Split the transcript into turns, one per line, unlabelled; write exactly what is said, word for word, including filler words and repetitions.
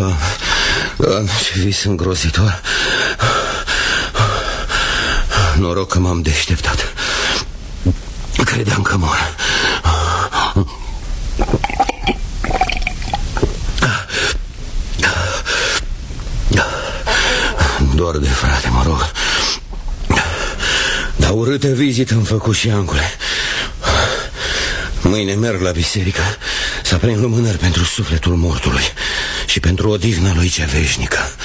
Doamne, Doamne, ce vis îngrozitor. Noroc că m-am deșteptat. Credeam că mor. Doar de frate, mă rog. Dar urâtă vizită îmi făcut și Iancule. Mâine merg la biserică să aprind lumânări pentru sufletul mortului și pentru odihna lui cea veșnică.